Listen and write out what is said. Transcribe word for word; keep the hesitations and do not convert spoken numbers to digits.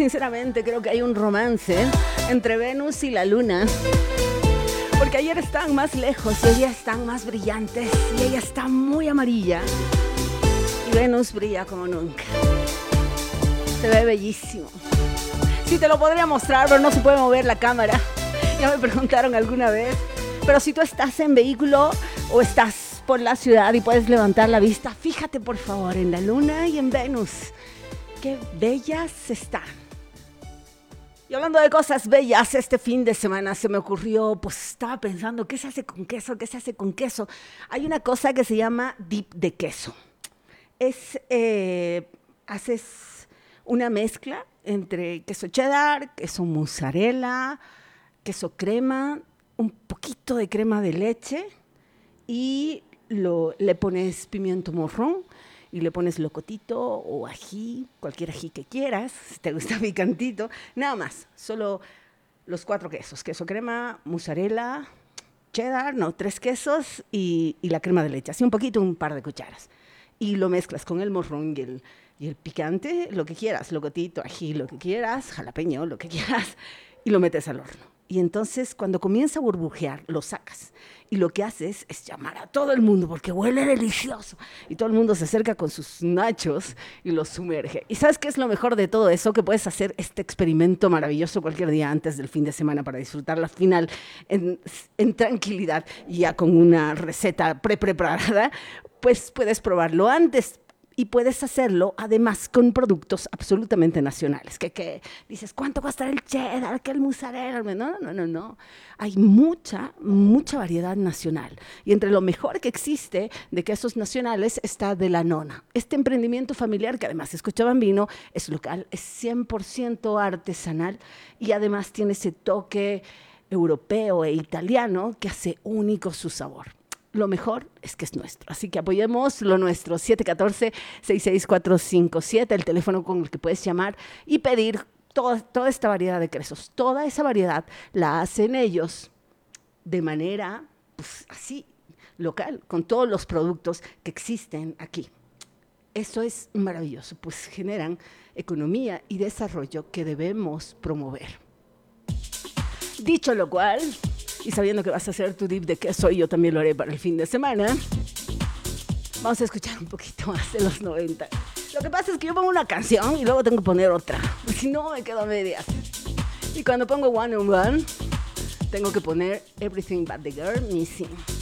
sinceramente creo que hay un romance entre Venus y la Luna. Porque ayer estaban más lejos y hoy día están más brillantes. Y ella está muy amarilla. Y Venus brilla como nunca. Se ve bellísimo. Sí, te lo podría mostrar, pero no se puede mover la cámara. Ya me preguntaron alguna vez. Pero si tú estás en vehículo o estás por la ciudad y puedes levantar la vista, fíjate por favor en la Luna y en Venus. Qué bellas están. Y hablando de cosas bellas, este fin de semana se me ocurrió, pues estaba pensando, ¿qué se hace con queso? ¿Qué se hace con queso? Hay una cosa que se llama dip de queso. Es, eh, haces una mezcla entre queso cheddar, queso mozzarella, queso crema, un poquito de crema de leche y lo, le pones pimiento morrón. Y le pones locotito o ají, cualquier ají que quieras, si te gusta picantito. Nada más, solo los cuatro quesos. Queso crema, mozzarella, cheddar, no, tres quesos y, y la crema de leche. Así un poquito, un par de cucharas. Y lo mezclas con el morrón y el, y el picante, lo que quieras. Locotito, ají, lo que quieras, jalapeño, lo que quieras. Y lo metes al horno. Y entonces, cuando comienza a burbujear, lo sacas. Y lo que haces es llamar a todo el mundo porque huele delicioso. Y todo el mundo se acerca con sus nachos y los sumerge. ¿Y sabes qué es lo mejor de todo eso? Que puedes hacer este experimento maravilloso cualquier día antes del fin de semana para disfrutar la final en, en tranquilidad y ya con una receta pre-preparada. Pues puedes probarlo antes. Y puedes hacerlo, además, con productos absolutamente nacionales. Que, que dices, ¿cuánto costará el cheddar? ¿Qué el mozzarella? No, no, no, no. Hay mucha, mucha variedad nacional. Y entre lo mejor que existe de quesos nacionales está De la Nona. Este emprendimiento familiar, que además escuchaban vino, es local, es cien por ciento artesanal y además tiene ese toque europeo e italiano que hace único su sabor. Lo mejor es que es nuestro. Así que apoyemos lo nuestro. siete uno cuatro, seis seis cuatro cinco siete, el teléfono con el que puedes llamar y pedir toda, toda esta variedad de quesos. Toda esa variedad la hacen ellos de manera, pues, así, local, con todos los productos que existen aquí. Eso es maravilloso, pues generan economía y desarrollo que debemos promover. Dicho lo cual, y sabiendo que vas a hacer tu dip de queso y yo también lo haré para el fin de semana, vamos a escuchar un poquito más de los noventa. Lo que pasa es que yo pongo una canción y luego tengo que poner otra, si no me quedo a medias. Y cuando pongo One on One, tengo que poner Everything But the Girl Missing.